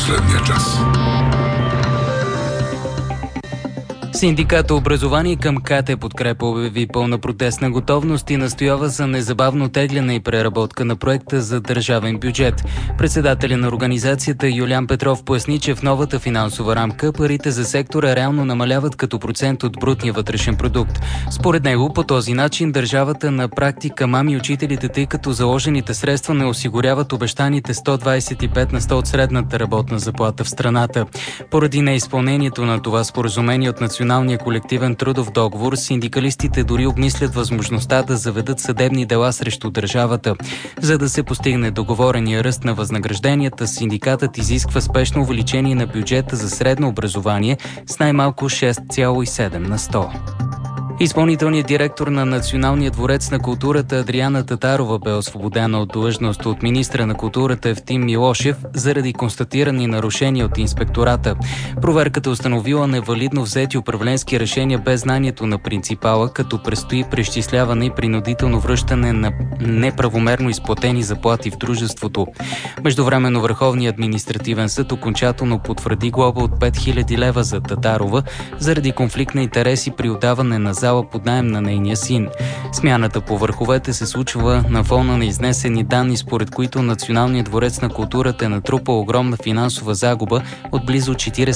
последния час. Синдиката образование към КТ подкрепа обяви пълна протестна готовност и настоява за незабавно тегляне и преработка на проекта за държавен бюджет. Председателя на организацията Юлиан Петров поясни, че в новата финансова рамка парите за сектора реално намаляват като процент от брутния вътрешен продукт. Според него, по този начин държавата на практика мами учителите, тъй като заложените средства не осигуряват обещаните 125% от средната работна заплата в страната. Поради неизпълнението на това споразумение от Националния колективен трудов договор, синдикалистите дори обмислят възможността да заведат съдебни дела срещу държавата. За да се постигне договорения ръст на възнагражденията, синдикатът изисква спешно увеличение на бюджета за средно образование с най-малко 6,7%. Изпълнителният директор на Националния дворец на културата Адриана Татарова бе освободена от длъжност от министра на културата Евтим Милошев заради констатирани нарушения от инспектората. Проверката установила невалидно взети управленски решения без знанието на принципала, като предстои преизчисляване и принудително връщане на неправомерно изплатени заплати в дружеството. Междувременно Върховният административен съд окончателно потвърди глоба от 5000 лева за Татарова заради конфликт на интереси при отдаване на зала под наем на нейния син. Смяната по върховете се случва на фона на изнесени данни, според които Националният дворец на културата е натрупал огромна финансова загуба от близо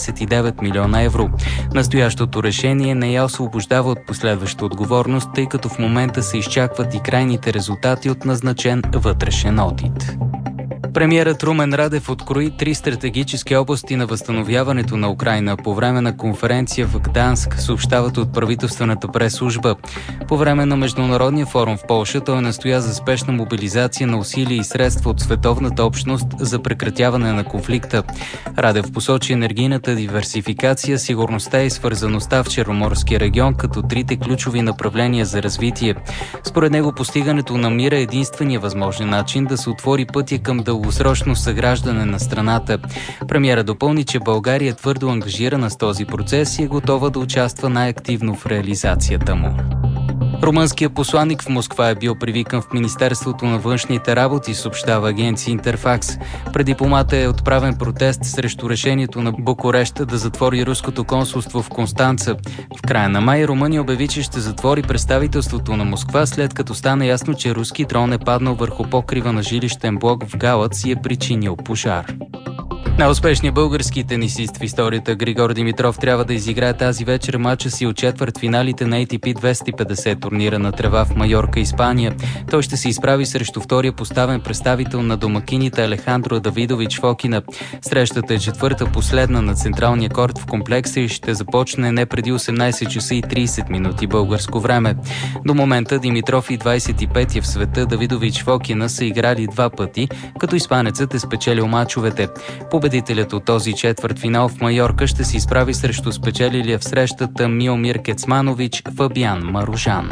49 милиона евро. Настоящото решение не я освобождава от последваща отговорност, тъй като в момента се изчакват и крайните резултати от назначен вътрешен одит. Премиерът Румен Радев открои 3 стратегически области на възстановяването на Украйна по време на конференция в Гданск, съобщават от правителствената прес-служба. По време на Международния форум в Полша той настоя за спешна мобилизация на усилия и средства от световната общност за прекратяване на конфликта. Радев посочи енергийната диверсификация, сигурността и свързаността в Черноморския регион като трите ключови направления за развитие. Според него постигането на мира е единствения възможен начин да се отвори пътя към дългосрочно съграждане на страната. Премиера допълни, че България е твърдо ангажирана с този процес и е готова да участва най-активно в реализацията му. Румънският посланик в Москва е бил привикан в Министерството на външните работи, съобщава агенция Интерфакс. Пред дипломата е отправен протест срещу решението на Букурещ да затвори руското консулство в Констанца. В края на май Румъния обяви, че ще затвори представителството на Москва, след като стана ясно, че руски дрон е паднал върху покрива на жилищен блок в Галац и е причинил пожар. Най-успешният български тенисист в историята Григор Димитров трябва да изиграе тази вечер мача си от четвъртфиналите на ATP 250 турнира на трева в Майорка, Испания. Той ще се изправи срещу втория поставен представител на домакините Алехандро Давидович Фокина. Срещата е четвърта последна на централния корт в комплекса и ще започне не преди 18 часа и 30 минути българско време. До момента Димитров и 25-я в света Давидович Фокина са играли 2 пъти, като испанецът е спечелил мачовете. Победителят от този четвъртфинал в Майорка ще се изправи срещу спечелилия в срещата Миомир Кецманович Фабиан Маружан.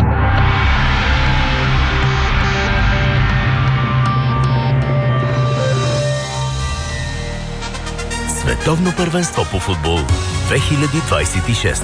Световно първенство по футбол 2026.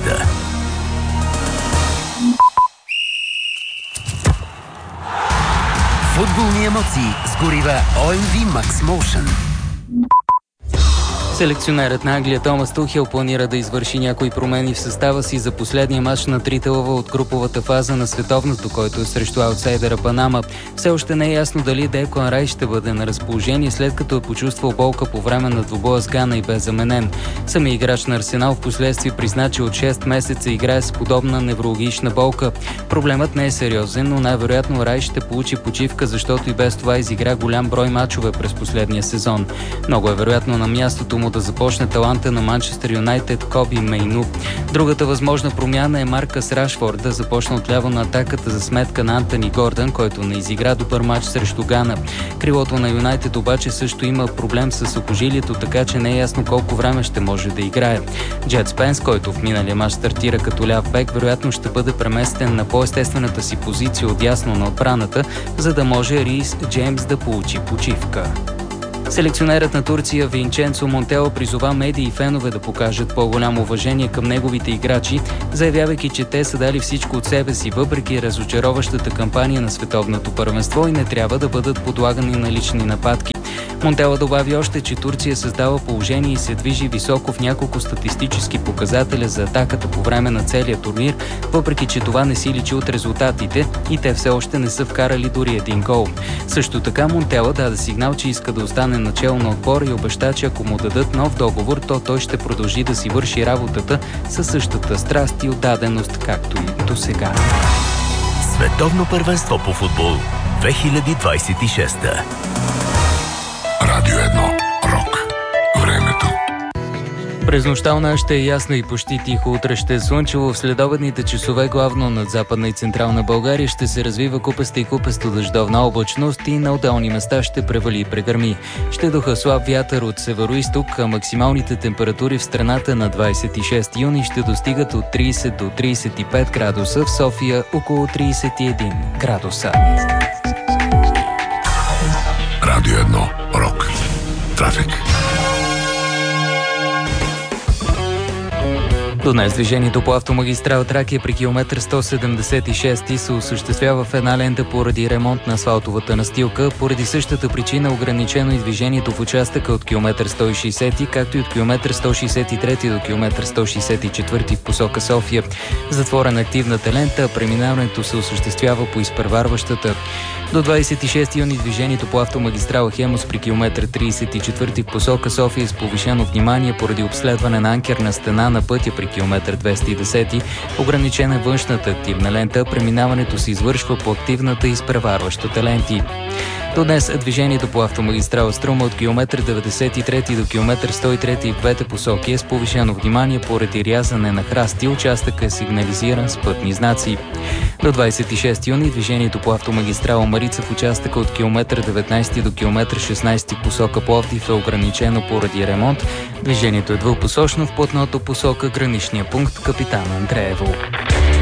Футболни емоции с горива OMV Max Motion. Селекционерът на Англия Томас Тухел планира да извърши някои промени в състава си за последния мач на трите лъва от груповата фаза на световното, който е срещу аутсайдера Панама. Все още не е ясно дали Деклан Райс ще бъде на разположение, след като е почувствал болка по време на двубоя с Гана и бе заменен. Самият играч на Арсенал впоследствие призна, че от 6 месеца играе с подобна неврологична болка. Проблемът не е сериозен, но най-вероятно Райс ще получи почивка, защото и без това изигра голям брой мачове през последния сезон. Много е вероятно на мястото му да започне таланта на Манчестър Юнайтед Коби Мейну. Другата възможна промяна е Маркъс Рашфорд да започне отляво на атаката за сметка на Антони Гордън, който не изигра добър мач срещу Гана. Крилото на Юнайтед обаче също има проблем с окожилието, така че не е ясно колко време ще може да играе. Джет Спенс, който в миналия мач стартира като ляв бек, вероятно ще бъде преместен на по-естествената си позиция отдясно на отбраната, за да може Рис Джеймс да получи почивка. Селекционерът на Турция Винченцо Монтело призова медии и фенове да покажат по-голямо уважение към неговите играчи, заявявайки, че те са дали всичко от себе си, въпреки разочароващата кампания на световното първенство и не трябва да бъдат подлагани на лични нападки. Монтело добави още, че Турция създава положение и се движи високо в няколко статистически показателя за атаката по време на целия турнир, въпреки че това не си личи от резултатите и те все още не са вкарали дори един гол. Също така Монтело даде сигнал, че иска да остане начело на отбора и обеща, че ако му дадат нов договор, то той ще продължи да си върши работата със същата страст и отдаденост, както и до сега. Световно първенство по футбол 2026. Радио 1. Рок. Времето. През нощта у нас ще е ясно и почти тихо. Утре ще е слънчево. В следобедните часове главно над Западна и Централна България ще се развива купеста и купесто дъждовна облачност и на отделни места ще превали и прегърми. Ще духа слаб вятър от северо-исток, а максималните температури в страната на 26 юни ще достигат от 30 до 35 градуса, в София около 31 градуса. Радио 1. Рок. Трафик. До днес движението по автомагистрала Тракия при километър 176 се осъществява в една лента поради ремонт на асфалтовата настилка. Поради същата причина ограничено и движението в участъка от километър 160, както и от километър 163 до километър 164 в посока София. Затворена активната лента, а преминаването се осъществява по изпреварващата. До 26 юни движението по автомагистрала Хемус при километър 34 в посока София с повишено внимание поради обследване на анкерна стена на пътя при километър 210. Ограничена е външната активна лента, преминаването се извършва по активната и изпреварващата ленти. До днес движението по автомагистрала Струма от километър 93 до километър 103 в двете посоки е с повишено внимание поради рязане на храсти. Участъкът е сигнализиран с пътни знаци. До 26 юни движението по автомагистрала Марица в участъка от километър 19 до километър 16 в посока Пловдив е ограничено поради ремонт. Движението е двупосочно в платното посока граничния пункт Капитан Андреево.